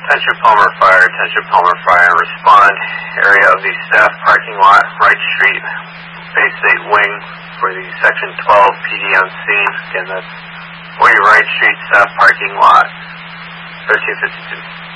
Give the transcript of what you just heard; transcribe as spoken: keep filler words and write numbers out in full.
Attention Palmer Fire, attention Palmer Fire, respond. Area of the staff parking lot, Wright Street, Base eight Wing, for the Section twelve P D on scene. Again, that's forty Wright Street, staff parking lot, thirteen fifty-two.